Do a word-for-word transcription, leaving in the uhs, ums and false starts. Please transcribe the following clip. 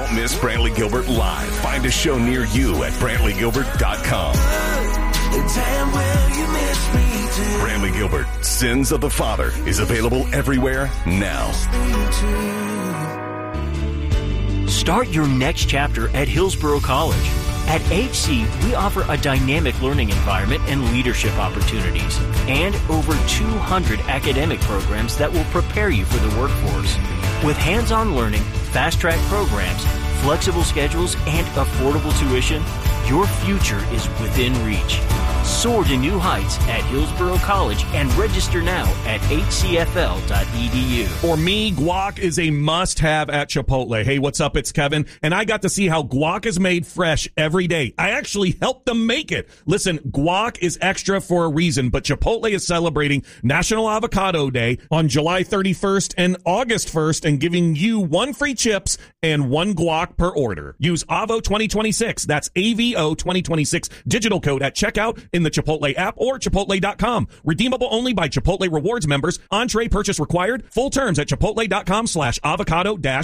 Don't miss Brantley Gilbert Live. Find a show near you at brantley gilbert dot com. Brantley Gilbert, Sins of the Father, is available everywhere now. Start your next chapter at Hillsborough College. At H C, we offer a dynamic learning environment and leadership opportunities, and over two hundred academic programs that will prepare you for the workforce. With hands-on learning, fast-track programs, flexible schedules, and affordable tuition, your future is within reach. Soar to new heights at Hillsborough College and register now at h c f l dot e d u. For me, guac is a must-have at Chipotle. Hey, what's up? It's Kevin, and I got to see how guac is made fresh every day. I actually helped them make it. Listen, guac is extra for a reason, but Chipotle is celebrating National Avocado Day on July thirty-first and August first and giving you one free chips and one guac per order. Use A V O twenty twenty-six. That's A V O twenty twenty-six digital code at checkout in the Chipotle app or chipotle dot com. Redeemable only by Chipotle Rewards members. Entree purchase required. Full terms at chipotle dot com slash avocado dash